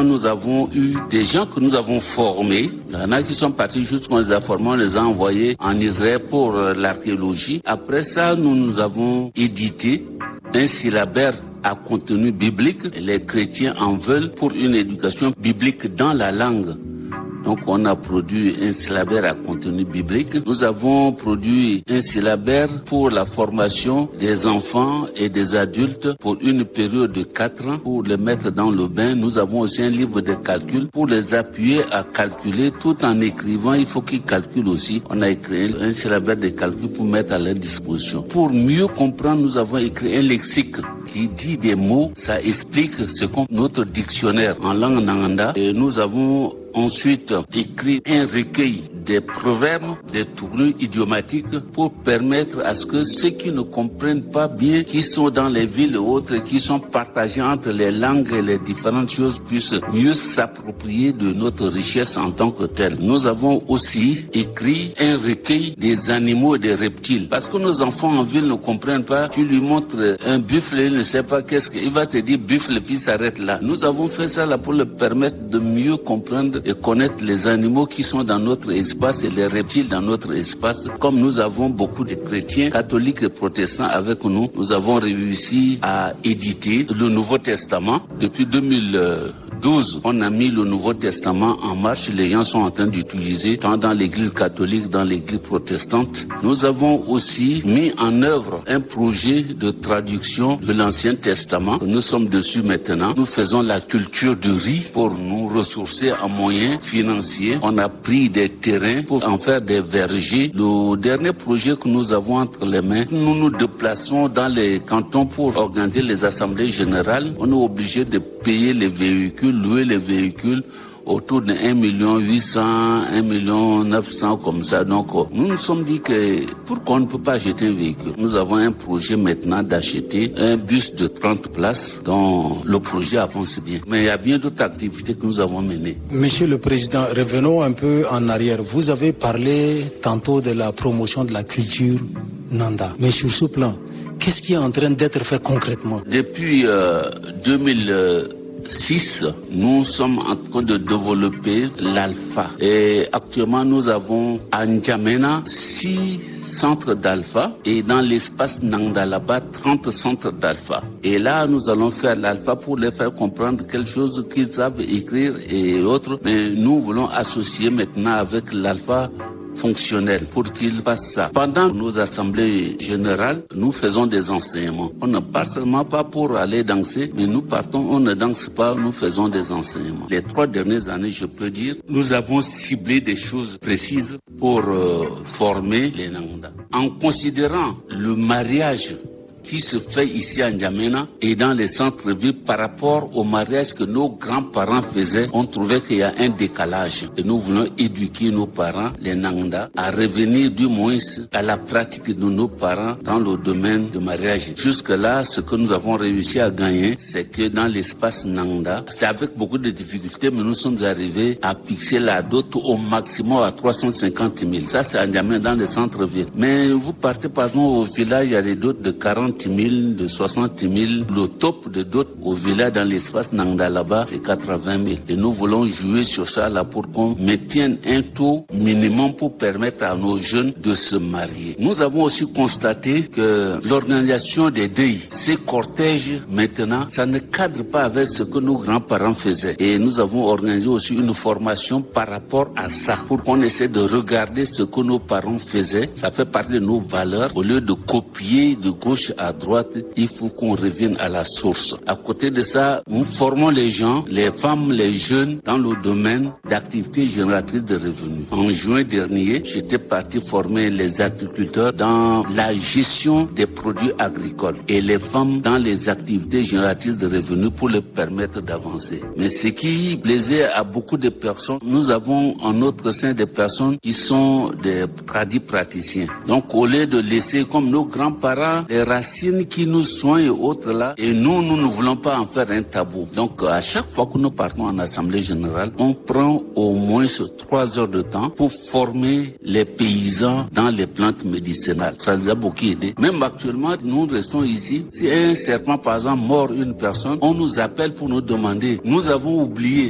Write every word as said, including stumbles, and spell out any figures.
Quand nous avons eu des gens que nous avons formés, il y en a qui sont partis juste qu'on les a formés, on les a envoyés en Israël pour l'archéologie. Après ça, nous nous avons édité un syllabaire à contenu biblique. Les chrétiens en veulent pour une éducation biblique dans la langue. Donc on a produit un syllabaire à contenu biblique. Nous avons produit un syllabaire pour la formation des enfants et des adultes pour une période de quatre ans pour les mettre dans le bain. Nous avons aussi un livre de calcul pour les appuyer à calculer tout en écrivant. Il faut qu'ils calculent aussi. On a écrit un syllabaire de calcul pour mettre à leur disposition. Pour mieux comprendre, nous avons écrit un lexique qui dit des mots. Ça explique ce qu'est notre dictionnaire en langue nanganda. Et nous avons ensuite écrit un recueil des proverbes, des tournures idiomatiques pour permettre à ce que ceux qui ne comprennent pas bien, qui sont dans les villes et autres, qui sont partagés entre les langues et les différentes choses, puissent mieux s'approprier de notre richesse en tant que telle. Nous avons aussi écrit un recueil des animaux et des reptiles. Parce que nos enfants en ville ne comprennent pas, tu lui montres un buffle, il ne sait pas qu'est-ce qu'il va te dire buffle, puis s'arrête là. Nous avons fait ça là pour le permettre de mieux comprendre et connaître les animaux qui sont dans notre espace et les reptiles dans notre espace. Comme nous avons beaucoup de chrétiens, catholiques et protestants avec nous, nous avons réussi à éditer le Nouveau Testament. Depuis deux mille douze, on a mis le Nouveau Testament en marche. Les gens sont en train d'utiliser tant dans l'église catholique, dans l'église protestante. Nous avons aussi mis en œuvre un projet de traduction de l'Ancien Testament. Nous sommes dessus maintenant. Nous faisons la culture du riz pour nous ressourcer en moyens financiers. On a pris des terrains pour en faire des vergers. Le dernier projet que nous avons entre les mains, nous nous déplaçons dans les cantons pour organiser les assemblées générales. On est obligé de payer les véhicules, louer les véhicules autour de un million huit cents, un million neuf cents comme ça. Donc nous nous sommes dit que pourquoi on ne peut pas acheter un véhicule? Nous avons un projet maintenant d'acheter un bus de trente places dont le projet avance bien. Mais il y a bien d'autres activités que nous avons menées. Monsieur le Président, revenons un peu en arrière. Vous avez parlé tantôt de la promotion de la culture Nanda. Mais sur ce plan, qu'est-ce qui est en train d'être fait concrètement? Depuis euh, deux mille six, nous sommes en train de développer l'alpha. Et actuellement, nous avons à N'Djamena six centres d'alpha et dans l'espace Nangda là-bas, trente centres d'alpha. Et là, nous allons faire l'alpha pour les faire comprendre quelque chose qu'ils savent écrire et autres. Mais nous voulons associer maintenant avec l'alpha fonctionnel pour qu'ils fassent ça. Pendant nos assemblées générales, nous faisons des enseignements. On ne part seulement pas pour aller danser, mais nous partons, on ne danse pas, nous faisons des enseignements. Les trois dernières années, je peux dire, nous avons ciblé des choses précises pour euh, former les Nanganda. En considérant le mariage qui se fait ici à N'Djamena et dans les centres-villes par rapport au mariage que nos grands-parents faisaient, on trouvait qu'il y a un décalage. Et nous voulons éduquer nos parents, les Nanganda, à revenir du moins à la pratique de nos parents dans le domaine du mariage. Jusque-là, ce que nous avons réussi à gagner, c'est que dans l'espace Nanganda, c'est avec beaucoup de difficultés, mais nous sommes arrivés à fixer la dot au maximum à trois cent cinquante mille. Ça, c'est à N'Djamena dans les centres-villes. Mais vous partez par exemple au village, il y a des dots de quarante mille, de soixante mille. Le top de dot au village dans l'espace Nangda là-bas, c'est quatre-vingt mille. Et nous voulons jouer sur ça là pour qu'on maintienne un taux minimum pour permettre à nos jeunes de se marier. Nous avons aussi constaté que l'organisation des deuils, ces cortèges maintenant, ça ne cadre pas avec ce que nos grands-parents faisaient. Et nous avons organisé aussi une formation par rapport à ça pour qu'on essaie de regarder ce que nos parents faisaient. Ça fait partie de nos valeurs. Au lieu de copier de gauche à droite, il faut qu'on revienne à la source. À côté de ça, nous formons les gens, les femmes, les jeunes dans le domaine d'activités génératrices de revenus. En juin dernier, j'étais parti former les agriculteurs dans la gestion des produits agricoles et les femmes dans les activités génératrices de revenus pour leur permettre d'avancer. Mais ce qui plaisait à beaucoup de personnes, nous avons en notre sein des personnes qui sont des tradis praticiens. Donc au lieu de laisser comme nos grands-parents les racines qui nous soignent et autres là, et nous, nous ne voulons pas en faire un tabou. Donc, à chaque fois que nous partons en assemblée générale, on prend au moins trois heures de temps pour former les paysans dans les plantes médicinales. Ça les a beaucoup aidés. Même actuellement, nous restons ici. Si un serpent, par exemple, mord une personne, on nous appelle pour nous demander. Nous avons oublié